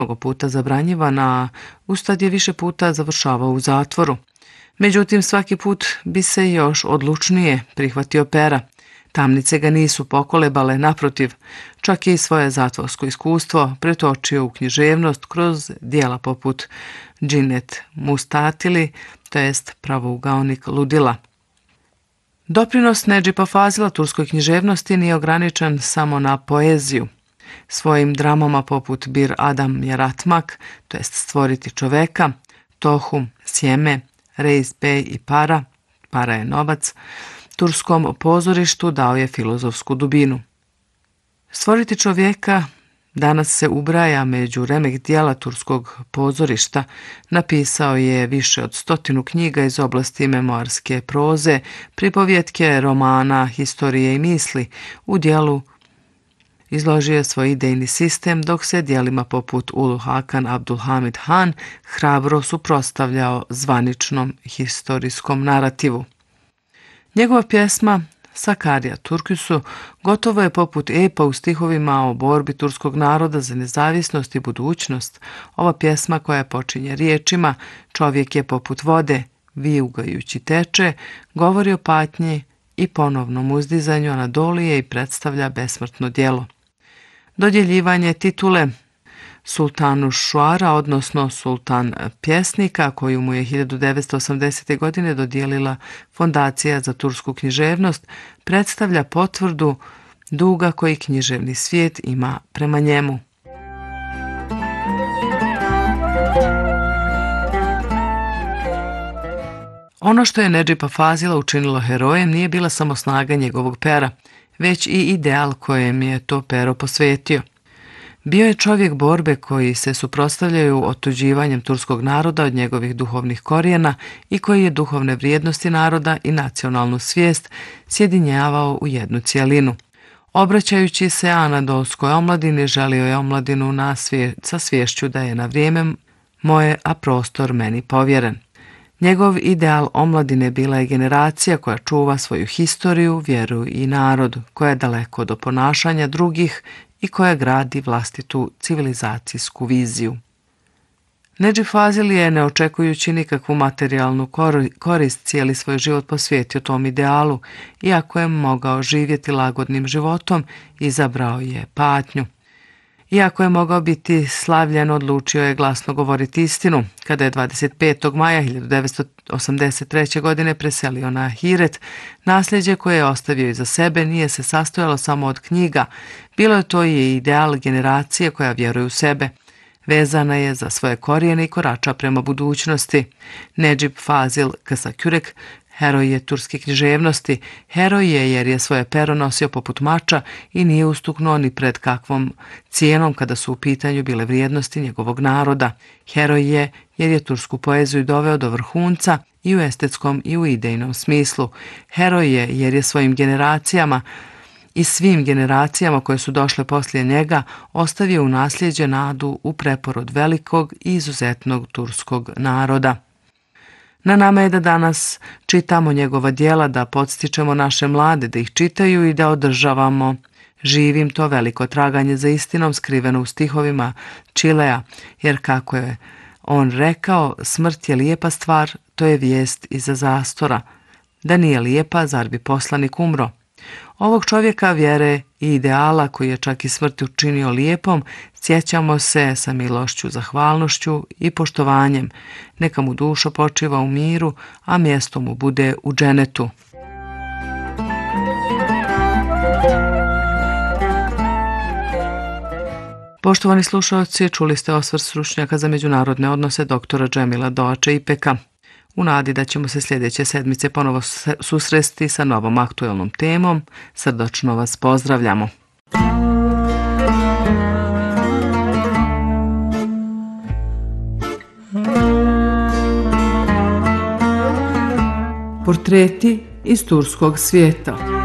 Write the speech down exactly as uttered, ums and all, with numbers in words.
mnogo puta zabranjivan, a ustad je više puta završavao u zatvoru. Međutim, svaki put bi se još odlučnije prihvatio pera. Tamnice ga nisu pokolebale, naprotiv, čak je i svoje zatvorsko iskustvo pretočio u književnost kroz dijela poput Džinet Mustatili, to jest Pravougaonik ludila. Doprinos Nedžipa Fazila turskoj književnosti nije ograničen samo na poeziju. Svojim dramama poput Bir Adam Yaratmak, to jest Stvoriti čoveka, Tohum, Sjeme, Reis Bey i Para, Para je novac, turskom pozorištu dao je filozofsku dubinu. Stvoriti čovjeka danas se ubraja među remek dijela turskog pozorišta. Napisao je više od stotinu knjiga iz oblasti memoarske proze, pripovjetke, romana, historije i misli. U dijelu izložio je svoj idejni sistem, dok se dijelima poput Ulu Hakan Abdulhamid Han hrabro suprotstavljao zvaničnom historijskom narativu. Njegova pjesma Sakarya Türküsü gotovo je poput epa u stihovima o borbi turskog naroda za nezavisnost i budućnost. Ova pjesma koja počinje riječima "Čovjek je poput vode, vijugajući teče", govori o patnji i ponovnom uzdizanju Anadolije i predstavlja besmrtno djelo. Dodjeljivanje titule Sultanu Šuara, odnosno Sultan pjesnika, koju mu je hiljadu devetsto osamdesete. godine dodijelila Fondacija za tursku književnost, predstavlja potvrdu duga koji književni svijet ima prema njemu. Ono što je Nedžipa Fazila učinilo herojem nije bila samo snaga njegovog pera, već i ideal kojem je to pero posvetio. Bio je čovjek borbe koji se suprotstavljaju otuđivanjem turskog naroda od njegovih duhovnih korijena i koji je duhovne vrijednosti naroda i nacionalnu svijest sjedinjavao u jednu cijelinu. Obraćajući se anadolskoj omladini, želio je omladinu na svije, sa sviješću da je na vrijeme moje, a prostor meni povjeren. Njegov ideal omladine bila je generacija koja čuva svoju historiju, vjeru i narod, koja je daleko do ponašanja drugih i koja gradi vlastitu civilizacijsku viziju. Nedžip Fazil je, ne očekujući nikakvu materijalnu korist, cijeli svoj život posvetio tom idealu, iako je mogao živjeti lagodnim životom, izabrao je patnju. Iako je mogao biti slavljen, odlučio je glasno govoriti istinu. Kada je dvadeset petog maja hiljadu devetsto osamdeset treće. godine preselio na Ahiret, nasljeđe koje je ostavio iza sebe nije se sastojalo samo od knjiga. Bilo je to i ideal generacije koja vjeruje u sebe. Vezana je za svoje korijene i korača prema budućnosti. Nedžip Fazil Kısakürek heroj je turske književnosti. Heroj je jer je svoje pero nosio poput mača i nije ustuknuo ni pred kakvom cijenom kada su u pitanju bile vrijednosti njegovog naroda. Heroj je jer je tursku poeziju doveo do vrhunca i u estetskom i u idejnom smislu. Heroj je jer je svojim generacijama i svim generacijama koje su došle poslije njega ostavio u nasljeđe nadu u preporod velikog i izuzetnog turskog naroda. Na nama je da danas čitamo njegova djela, da podstičemo naše mlade da ih čitaju i da održavamo živim to veliko traganje za istinom skriveno u stihovima Čilea, jer kako je on rekao, smrt je lijepa stvar, to je vijest iza zastora. Da nije lijepa, zar bi poslanik umro? Ovog čovjeka vjere i ideala koji je čak i smrt učinio lijepom, sjećamo se sa milošću, zahvalnošću i poštovanjem. Neka mu duša počiva u miru, a mjesto mu bude u dženetu. Poštovani slušalci, čuli ste osvrt stručnjaka za međunarodne odnose doktora Džemila Doače Ipeka. U nadi da ćemo se sljedeće sedmice ponovo susresti sa novom aktualnom temom, srdačno vas pozdravljamo. Portreti iz turskog svijeta.